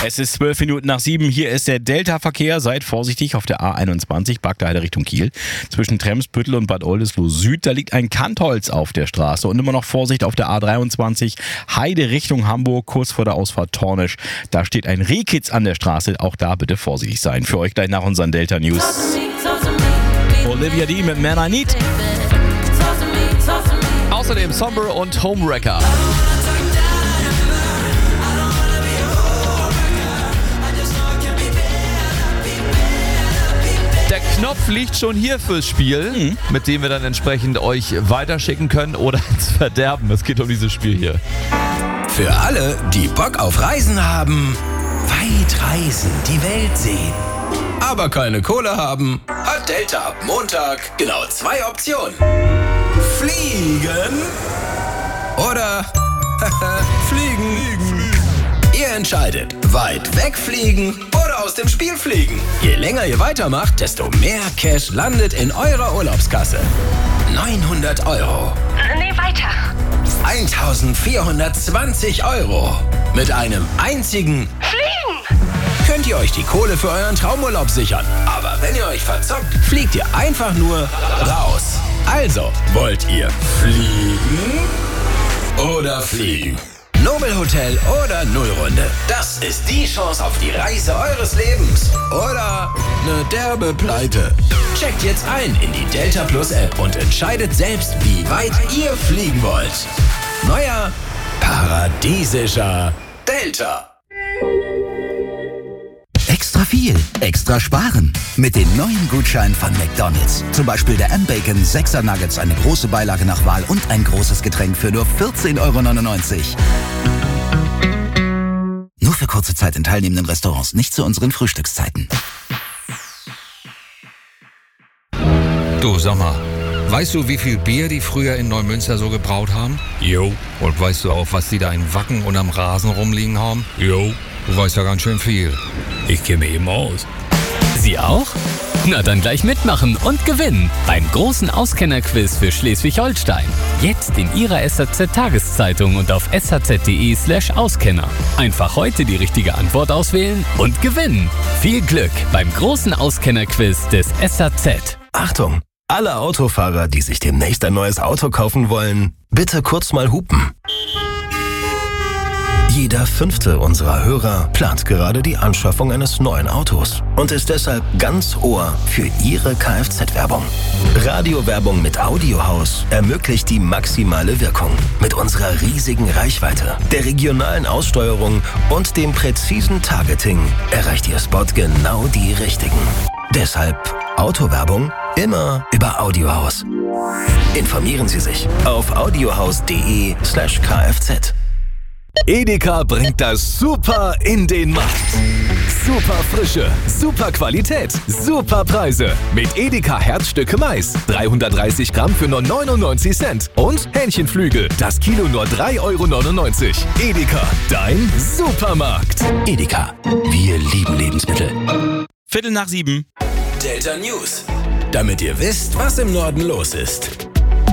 Es ist 12 Minuten nach 7. Hier ist der Delta-Verkehr. Seid vorsichtig auf der A21, Bagdaheide Richtung Kiel. Zwischen Tremsbüttel und Bad Oldesloe Süd, da liegt ein Kantholz auf der Straße. Und immer noch Vorsicht auf der A23, Heide Richtung Hamburg, kurz vor der Ausfahrt Tornisch. Da steht ein Rehkitz an der Straße. Auch da bitte vorsichtig sein. Für euch gleich nach unseren Delta-News. Olivia D. mit Man I Need. Außerdem Somber und Homewrecker. Der Knopf liegt schon hier fürs Spiel, mit dem wir dann entsprechend euch weiterschicken können oder ins Verderben. Es geht um dieses Spiel hier. Für alle, die Bock auf Reisen haben, weit reisen, die Welt sehen, aber keine Kohle haben, hat Delta ab Montag genau 2 Optionen. Fliegen oder fliegen. Ihr entscheidet, weit wegfliegen oder aus dem Spiel fliegen. Je länger ihr weitermacht, desto mehr Cash landet in eurer Urlaubskasse. 900 Euro. Nee, weiter. 1420 Euro. Mit einem einzigen Fliegen! könnt ihr euch die Kohle für euren Traumurlaub sichern. Aber wenn ihr euch verzockt, fliegt ihr einfach nur raus. Also, wollt ihr fliegen oder fliegen? Nobelhotel oder Nullrunde. Das ist die Chance auf die Reise eures Lebens. Oder eine derbe Pleite. Checkt jetzt ein in die Delta Plus App und entscheidet selbst, wie weit ihr fliegen wollt. Neuer, paradiesischer Delta. Extra viel, extra sparen. Mit den neuen Gutscheinen von McDonald's. Zum Beispiel der M-Bacon 6er Nuggets, eine große Beilage nach Wahl und ein großes Getränk für nur 14,99 Euro. Nur für kurze Zeit in teilnehmenden Restaurants, nicht zu unseren Frühstückszeiten. Du, sag mal, weißt du, wie viel Bier die früher in Neumünster so gebraut haben? Jo. Und weißt du auch, was die da in Wacken und am Rasen rumliegen haben? Jo. Du weißt ja ganz schön viel. Ich kenne mich eben aus. Sie auch? Na dann gleich mitmachen und gewinnen beim großen Auskennerquiz für Schleswig-Holstein. Jetzt in Ihrer SHZ-Tageszeitung und auf shz.de/Auskenner. Einfach heute die richtige Antwort auswählen und gewinnen. Viel Glück beim großen Auskennerquiz des SHZ. Achtung! Alle Autofahrer, die sich demnächst ein neues Auto kaufen wollen, bitte kurz mal hupen. Jeder 5. unserer Hörer plant gerade die Anschaffung eines neuen Autos und ist deshalb ganz Ohr für Ihre Kfz-Werbung. Radiowerbung mit Audiohaus ermöglicht die maximale Wirkung. Mit unserer riesigen Reichweite, der regionalen Aussteuerung und dem präzisen Targeting erreicht Ihr Spot genau die Richtigen. Deshalb Autowerbung immer über Audiohaus. Informieren Sie sich auf audiohaus.de/Kfz. Edeka bringt das Super in den Markt. Super Frische, super Qualität, super Preise. Mit Edeka Herzstücke Mais. 330 Gramm für nur 99 Cent. Und Hähnchenflügel. Das Kilo nur 3,99 Euro. Edeka, dein Supermarkt. Edeka, wir lieben Lebensmittel. 7:15. Delta News. Damit ihr wisst, was im Norden los ist.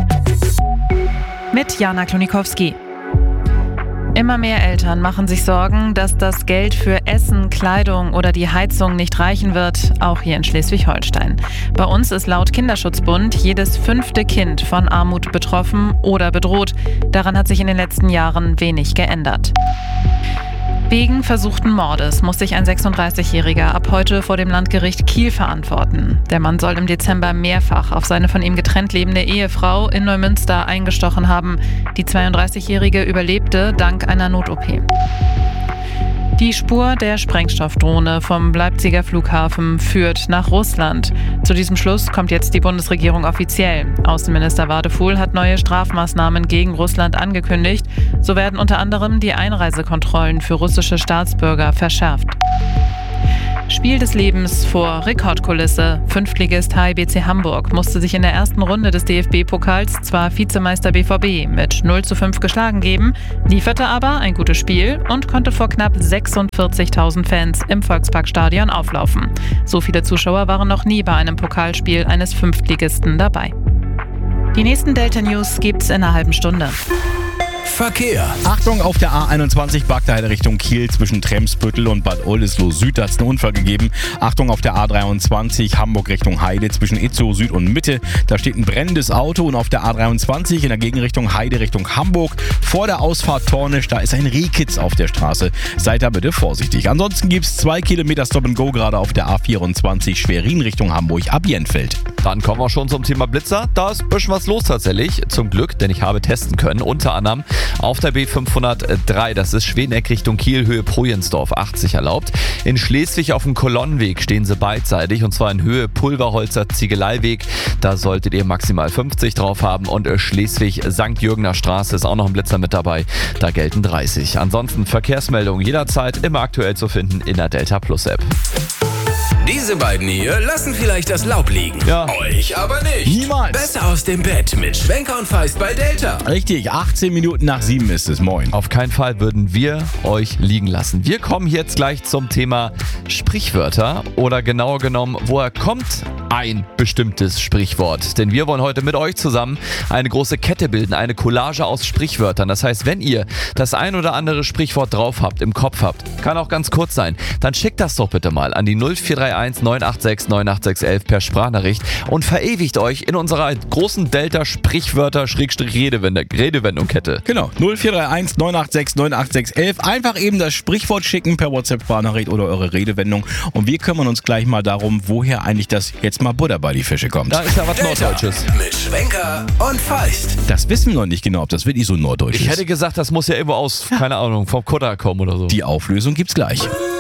Mit Jana Klonikowski. Immer mehr Eltern machen sich Sorgen, dass das Geld für Essen, Kleidung oder die Heizung nicht reichen wird, auch hier in Schleswig-Holstein. Bei uns ist laut Kinderschutzbund jedes 5. Kind von Armut betroffen oder bedroht. Daran hat sich in den letzten Jahren wenig geändert. Wegen versuchten Mordes muss sich ein 36-Jähriger ab heute vor dem Landgericht Kiel verantworten. Der Mann soll im Dezember mehrfach auf seine von ihm getrennt lebende Ehefrau in Neumünster eingestochen haben. Die 32-Jährige überlebte dank einer Not-OP. Die Spur der Sprengstoffdrohne vom Leipziger Flughafen führt nach Russland. Zu diesem Schluss kommt jetzt die Bundesregierung offiziell. Außenminister Wadefuhl hat neue Strafmaßnahmen gegen Russland angekündigt. So werden unter anderem die Einreisekontrollen für russische Staatsbürger verschärft. Spiel des Lebens vor Rekordkulisse. Fünftligist HIBC Hamburg musste sich in der ersten Runde des DFB-Pokals zwar Vizemeister BVB mit 0:5 geschlagen geben, lieferte aber ein gutes Spiel und konnte vor knapp 46.000 Fans im Volksparkstadion auflaufen. So viele Zuschauer waren noch nie bei einem Pokalspiel eines Fünftligisten dabei. Die nächsten Delta News gibt's in einer halben Stunde. Verkehr. Achtung, auf der A21 Bagdaheide Richtung Kiel zwischen Tremsbüttel und Bad Oldesloe Süd hat es einen Unfall gegeben. Achtung, auf der A23 Hamburg Richtung Heide zwischen Itzehoe Süd und Mitte. Da steht ein brennendes Auto und auf der A23 in der Gegenrichtung Heide Richtung Hamburg vor der Ausfahrt Tornisch, da ist ein Rehkitz auf der Straße. Seid da bitte vorsichtig. Ansonsten gibt es 2 Kilometer Stop and Go gerade auf der A24 Schwerin Richtung Hamburg ab Jenfeld. Dann kommen wir schon zum Thema Blitzer. Da ist ein bisschen was los tatsächlich. Zum Glück, denn ich habe testen können. Unter anderem auf der B503, das ist Schweneck Richtung Kiel, Höhe Projensdorf, 80 erlaubt. In Schleswig auf dem Kolonnenweg stehen sie beidseitig und zwar in Höhe Pulverholzer Ziegeleiweg. Da solltet ihr maximal 50 drauf haben und Schleswig St. Jürgener Straße ist auch noch ein Blitzer mit dabei. Da gelten 30. Ansonsten Verkehrsmeldungen jederzeit immer aktuell zu finden in der Delta Plus App. Diese beiden hier lassen vielleicht das Laub liegen. Ja. Euch aber nicht. Niemals. Besser aus dem Bett mit Schwenker und Feist bei Delta. Richtig, 18 Minuten nach 7 ist es. Moin. Auf keinen Fall würden wir euch liegen lassen. Wir kommen jetzt gleich zum Thema Sprichwörter oder genauer genommen, woher kommt ein bestimmtes Sprichwort? Denn wir wollen heute mit euch zusammen eine große Kette bilden, eine Collage aus Sprichwörtern. Das heißt, wenn ihr das ein oder andere Sprichwort drauf habt, im Kopf habt, kann auch ganz kurz sein, dann schickt das doch bitte mal an die 0431 986 98611 per Sprachnachricht und verewigt euch in unserer großen Delta-Sprichwörter-Redewendung-Kette. Genau, 0431 986 98611. Einfach eben das Sprichwort schicken per WhatsApp-Sprachnachricht oder eure Redewendung. Und wir kümmern uns gleich mal darum, woher eigentlich das jetzt mal Butter bei die Fische kommt. Da ist ja was Delta Norddeutsches. mit Schwenker und Feist. Das wissen wir noch nicht genau, ob das wirklich so norddeutsch Ich ist. hätte gesagt, das muss ja irgendwo aus, keine Ahnung, vom Kutter kommen oder so. Die Auflösung gibt's gleich.